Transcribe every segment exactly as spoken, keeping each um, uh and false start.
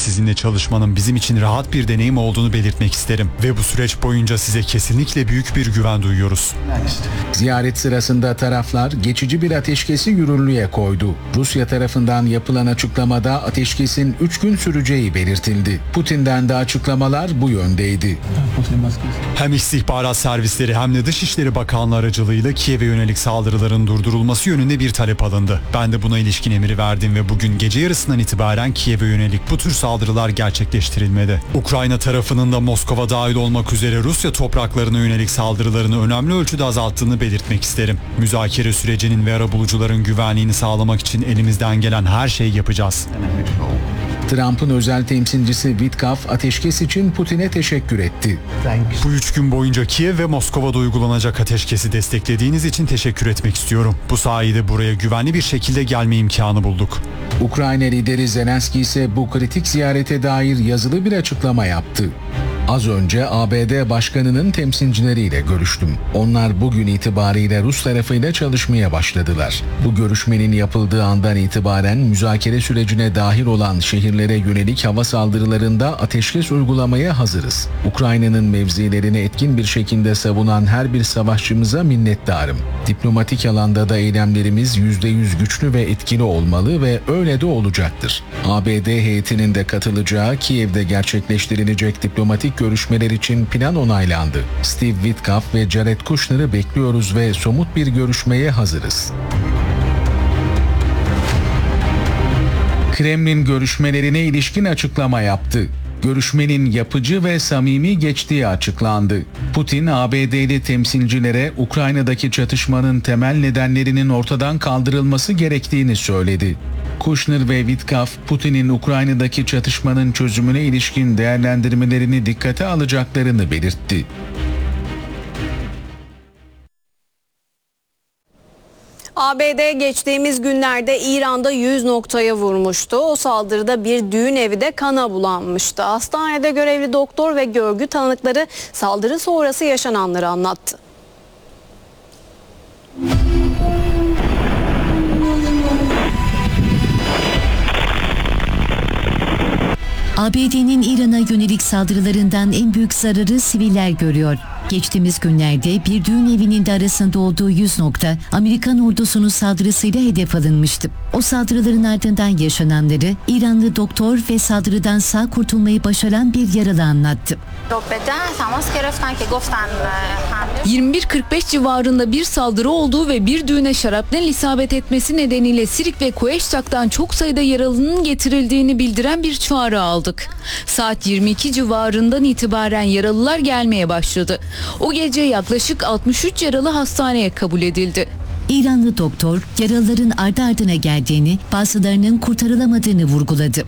sizinle çalışmanın bizim için rahat bir deneyim olduğunu belirtmek isterim. Ve bu süreç boyunca size kesinlikle büyük bir güven duyuyoruz. Ziyaret sırasında taraflar geçici bir ateşkesi yürürlüğe koydu. Rusya tarafından yapılan açıklamada ateşkesin üç gün süreceği belirtildi. Putin'den de açıklamalar bu yöndeydi. Hem istihbarat servisleri hem de Dışişleri Bakanlığı aracılığıyla Kiev'e yönelik saldırıların durdurulması yönünde bir talep alındı. Ben de buna ilişkin emri verdim ve bugün gece yarısından itibaren Kiev'e yönelik bu tür saldırılar gerçekleştirilmedi. Ukrayna tarafının da Moskova dahil olmak üzere Rusya topraklarına yönelik saldırılarını önemli ölçüde azalttığını belirtmek isterim. Müzakere sürecinin ve arabulucuların güvenliğini sağlamak için elimizden gelen her şeyi yapacağız. Trump'ın özel temsilcisi Witkoff ateşkes için Putin'e teşekkür etti. Bu üç gün boyunca Kiev ve Moskova'da uygulanacak ateşkesi desteklediğiniz için teşekkür etmek istiyorum. Bu sayede buraya güvenli bir şekilde gelme imkanı bulduk. Ukrayna lideri Zelenski ise bu kritik ziyarete dair yazılı bir açıklama yaptı. Az önce A B D Başkanı'nın temsilcileriyle görüştüm. Onlar bugün itibariyle Rus tarafıyla çalışmaya başladılar. Bu görüşmenin yapıldığı andan itibaren müzakere sürecine dahil olan şehirlere yönelik hava saldırılarında ateşkes uygulamaya hazırız. Ukrayna'nın mevzilerini etkin bir şekilde savunan her bir savaşçımıza minnettarım. Diplomatik alanda da eylemlerimiz yüzde yüz güçlü ve etkili olmalı ve öyle de olacaktır. A B D heyetinin de katılacağı Kiev'de gerçekleştirilecek diplomatik görüşmeler için plan onaylandı. Steve Witkoff ve Jared Kushner'ı bekliyoruz ve somut bir görüşmeye hazırız. Kremlin görüşmelerine ilişkin açıklama yaptı. Görüşmenin yapıcı ve samimi geçtiği açıklandı. Putin, A B D'li temsilcilere Ukrayna'daki çatışmanın temel nedenlerinin ortadan kaldırılması gerektiğini söyledi. Kushner ve Witkoff, Putin'in Ukrayna'daki çatışmanın çözümüne ilişkin değerlendirmelerini dikkate alacaklarını belirtti. A B D geçtiğimiz günlerde İran'da yüz noktaya vurmuştu. O saldırıda bir düğün evi de kana bulanmıştı. Hastanede görevli doktor ve görgü tanıkları saldırı sonrası yaşananları anlattı. A B D'nin İran'a yönelik saldırılarından en büyük zararı siviller görüyor. Geçtiğimiz günlerde bir düğün evinin de arasında olduğu yüz nokta Amerikan ordusunun saldırısıyla hedef alınmıştı. O saldırıların ardından yaşananları İranlı doktor ve saldırıdan sağ kurtulmayı başaran bir yaralı anlattı. yirmi bir kırk beş civarında bir saldırı olduğu ve bir düğüne şarapnel isabet etmesi nedeniyle Sirik ve Kueştak'tan çok sayıda yaralının getirildiğini bildiren bir çağrı aldık. Saat yirmi iki civarından itibaren yaralılar gelmeye başladı. O gece yaklaşık altmış üç yaralı hastaneye kabul edildi. İranlı doktor yaralıların ardı ardına geldiğini, bazılarının kurtarılamadığını vurguladı.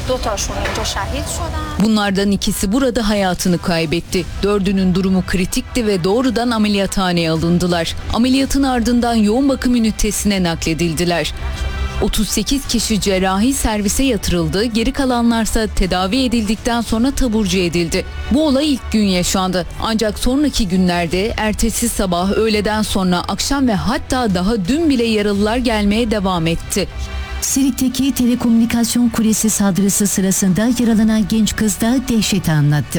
Bunlardan ikisi burada hayatını kaybetti. Dördünün durumu kritikti ve doğrudan ameliyathaneye alındılar. Ameliyatın ardından yoğun bakım ünitesine nakledildiler. otuz sekiz kişi cerrahi servise yatırıldı, geri kalanlarsa tedavi edildikten sonra taburcu edildi. Bu olay ilk gün yaşandı. Ancak sonraki günlerde ertesi sabah, öğleden sonra, akşam ve hatta daha dün bile yaralılar gelmeye devam etti. Sirik'teki telekomünikasyon kulesi saldırısı sırasında yaralanan genç kız da dehşeti anlattı.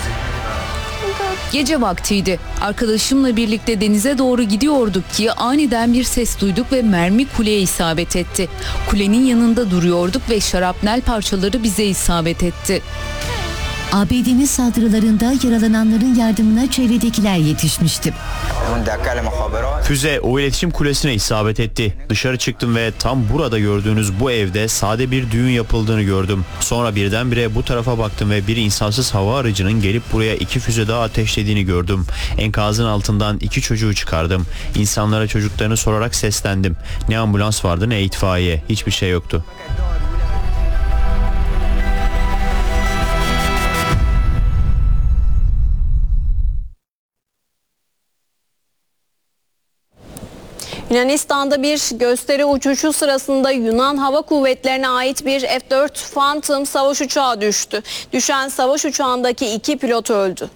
Gece vaktiydi. Arkadaşımla birlikte denize doğru gidiyorduk ki aniden bir ses duyduk ve mermi kuleye isabet etti. Kulenin yanında duruyorduk ve şarapnel parçaları bize isabet etti. A B D'nin saldırılarında yaralananların yardımına çevredekiler yetişmişti. Füze o iletişim kulesine isabet etti. Dışarı çıktım ve tam burada gördüğünüz bu evde sade bir düğün yapıldığını gördüm. Sonra birdenbire bu tarafa baktım ve bir insansız hava aracının gelip buraya iki füze daha ateşlediğini gördüm. Enkazın altından iki çocuğu çıkardım. İnsanlara çocuklarını sorarak seslendim. Ne ambulans vardı ne itfaiye. Hiçbir şey yoktu. Yunanistan'da bir gösteri uçuşu sırasında Yunan Hava Kuvvetleri'ne ait bir F dört Phantom savaş uçağı düştü. Düşen savaş uçağındaki iki pilot öldü.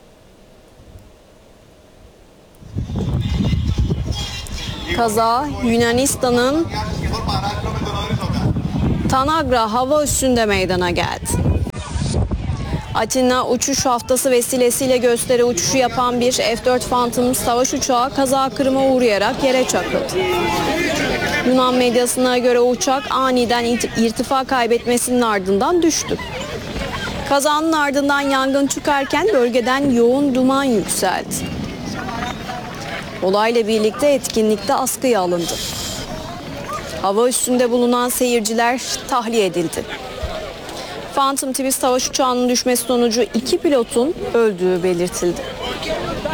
Kaza Yunanistan'ın Tanagra hava üssünde meydana geldi. Atina uçuş haftası vesilesiyle gösteri uçuşu yapan bir F dört Phantom savaş uçağı kaza kırıma uğrayarak yere çakıldı. Yunan medyasına göre uçak aniden irtifa kaybetmesinin ardından düştü. Kazanın ardından yangın çıkarken bölgeden yoğun duman yükseldi. Olayla birlikte etkinlikte askıya alındı. Hava üstünde bulunan seyirciler tahliye edildi. Phantom Tipi savaş uçağının düşmesi sonucu iki pilotun öldüğü belirtildi.